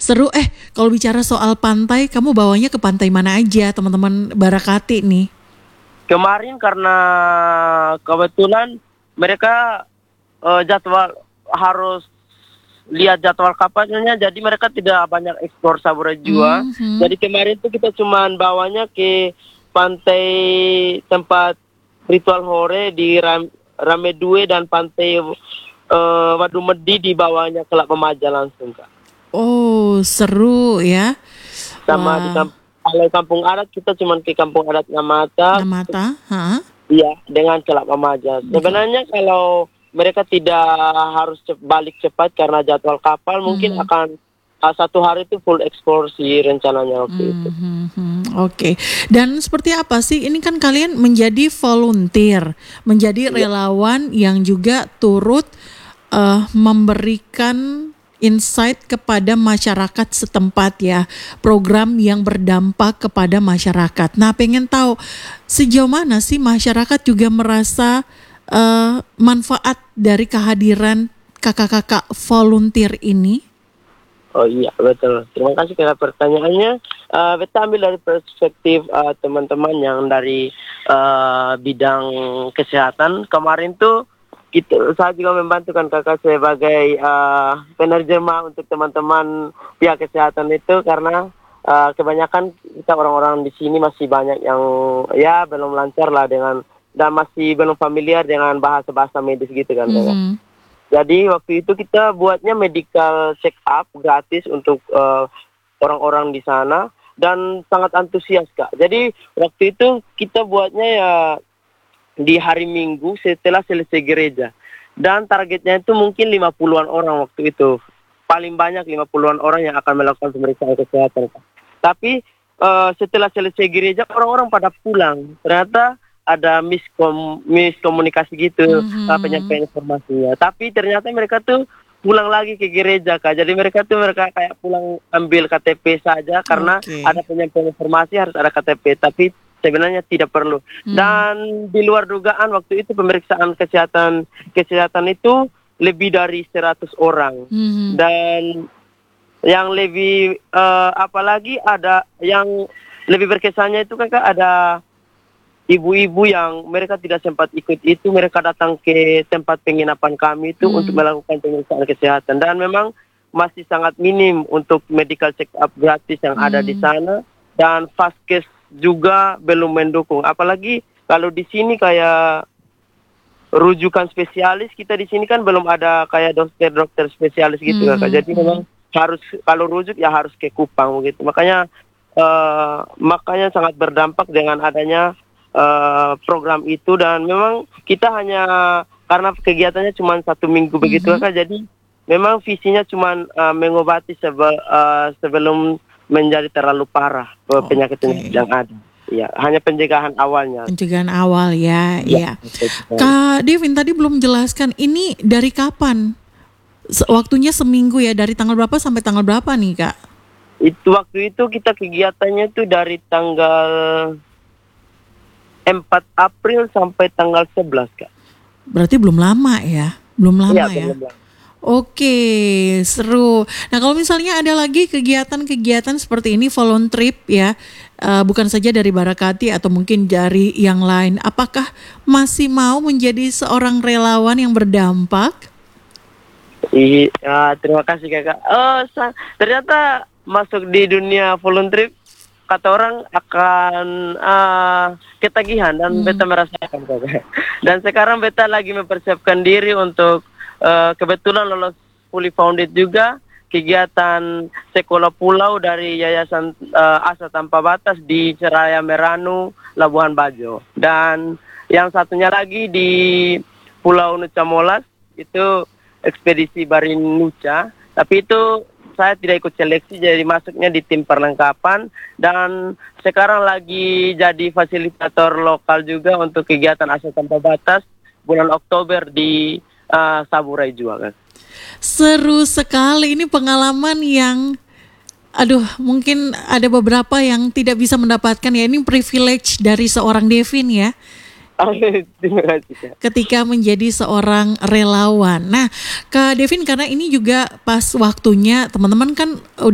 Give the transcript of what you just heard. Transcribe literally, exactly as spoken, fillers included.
Seru. Eh, kalau bicara soal pantai, kamu bawanya ke pantai mana aja, teman-teman Barakati nih? Kemarin karena kebetulan mereka eh, jadwal harus lihat jadwal kapalnya, jadi mereka tidak banyak ekspor Saburai Jua. Mhm. Jadi kemarin tuh kita cuman bawanya ke pantai tempat ritual hore di Ram, Ramedue dan pantai eh, Wadumedi di bawahnya Kelak Pemaja langsung, Kak. Oh, seru ya. Sama di Wah, kamp kalau kampung adat kita cuman ke kampung adat Ngamata, Namata, ha? iya, dengan Kelak Pemaja. Di Kelab- Sebenarnya kalau mereka tidak harus cep- balik cepat karena jadwal kapal, mungkin Mhm. akan uh, satu hari itu full ekspor sih rencananya waktu itu. Mhm. Oke. Dan seperti apa sih? Ini kan kalian menjadi volunteer, menjadi Iya, relawan yang juga turut eh, memberikan insight kepada masyarakat setempat ya, program yang berdampak kepada masyarakat. Nah, pengen tahu sejauh mana sih masyarakat juga merasa eh, manfaat dari kehadiran kakak-kakak volunteer ini? oh iya betul. Terima kasih karena pertanyaannya. Uh, kita ambil dari perspektif uh, teman-teman yang dari uh, bidang kesehatan. Kemarin tuh kita, saya juga membantu kan kakak sebagai uh, penerjemah untuk teman-teman pihak kesehatan itu karena uh, kebanyakan kita orang-orang di sini masih banyak yang ya belum lancar lah dengan dan masih belum familiar dengan bahasa-bahasa medis gitu kan kakak. Mhm. Jadi waktu itu kita buatnya medical check up gratis untuk uh, orang-orang di sana dan sangat antusias, Kak. Jadi waktu itu kita buatnya ya di hari Minggu setelah selesai gereja. Dan targetnya itu mungkin lima puluhan orang waktu itu. Paling banyak lima puluhan orang yang akan melakukan pemeriksaan kesehatan, Kak. Tapi uh, setelah selesai gereja orang-orang pada pulang. Ternyata ada miskom miskomunikasi gitu uh, Mhm. penyampaian informasinya. Tapi ternyata mereka tuh pulang lagi ke gereja, Kak. Jadi mereka tuh mereka kayak pulang ambil K T P saja karena Oke. ada penyampaian informasi harus ada K T P, tapi sebenarnya tidak perlu. Hmm. Dan di luar dugaan waktu itu pemeriksaan kesehatan kesehatan itu lebih dari seratus orang. Mhm. Dan yang lebih eh, apalagi ada yang lebih berkesannya itu kan Kak, ada ibu-ibu yang mereka tidak sempat ikut itu, mereka datang ke tempat penginapan kami itu untuk Hmm. melakukan pemeriksaan kesehatan. Dan memang masih sangat minim untuk medical check up gratis yang ada di Hmm. sana. Dan Vaskes juga belum mendukung. Apalagi kalau di sini kayak rujukan spesialis, kita di sini kan belum ada kayak dokter-dokter spesialis gitu Kak. Mhm. Jadi memang harus kalau rujuk ya harus ke Kupang gitu. Makanya eh, makanya sangat berdampak dengan adanya eh, program itu. Dan memang kita hanya karena kegiatannya cuma satu minggu begitu Mhm. Kak. Jadi memang visinya cuma eh, mengobati sebe- eh, sebelum menjadi terlalu parah eh, penyakit-penyakit Oke. yang ada. Ya, hanya pencegahan awalnya. Pencegahan awal ya, Ya, iya. betul sekali. Kak Devin tadi belum jelaskan ini dari kapan? Se- Waktunya seminggu ya, dari tanggal berapa sampai tanggal berapa nih Kak? Itu waktu itu kita kegiatannya itu dari tanggal empat April sampai tanggal sebelas Kak. Berarti belum lama ya, belum Iya, lama ya. belum lama. Oke, seru. Nah, kalau misalnya ada lagi kegiatan-kegiatan seperti ini, volunteer ya, eh, bukan saja dari Barakati atau mungkin dari yang lain, apakah masih mau menjadi seorang relawan yang berdampak? Iya, terima kasih Kakak. Oh, sa- ternyata masuk di dunia volunteer kata orang akan ah, ketagihan dan Hmm. beta merasakan Kakak. Dan sekarang beta lagi mempersiapkan diri untuk eh, kebetulan lolos fully founded juga kegiatan sekolah pulau dari Yayasan eh, Asa Tanpa Batas di Seraya Meranu, Labuhan Bajo. Dan yang satunya lagi di Pulau Nusa Molas itu ekspedisi Barinuca, tapi itu saya tidak ikut seleksi jadi masuknya di tim perlengkapan. Dan sekarang lagi jadi fasilitator lokal juga untuk kegiatan Asa Tanpa Batas bulan Oktober di uh, Saburai Jua kan. Seru sekali, ini pengalaman yang aduh, mungkin ada beberapa yang tidak bisa mendapatkan ya. Ini privilege dari seorang Devin ya, Terima kasih Kak. ketika menjadi seorang relawan. Nah, Kak Devin, karena ini juga pas waktunya teman-teman kan